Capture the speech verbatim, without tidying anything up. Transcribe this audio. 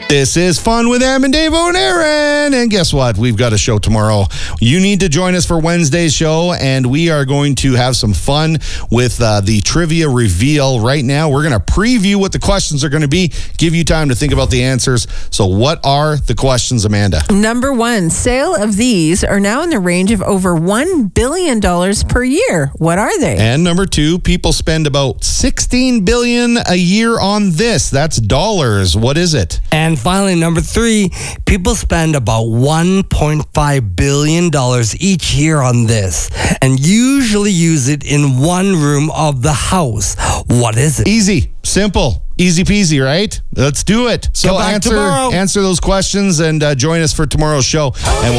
This is Fun with Em and Dave and Aaron. And guess what? We've got a show tomorrow. You need to join us for Wednesday's show, and we are going to have some fun with uh, the trivia reveal. Right now, we're going to preview what the questions are going to be, give you time to think about the answers. So what are the questions, Amanda? Number one, sale of these are now in the range of over one billion dollars per year. What are they? And number two, people spend about sixteen billion dollars a year on this. That's dollars. What is it? And finally, number three, people spend about one point five billion dollars each year on this and usually use it in one room of the house. What is it? Easy, simple, easy peasy, right? Let's do it. So Come back answer tomorrow. answer those questions and uh, join us for tomorrow's show. And we'll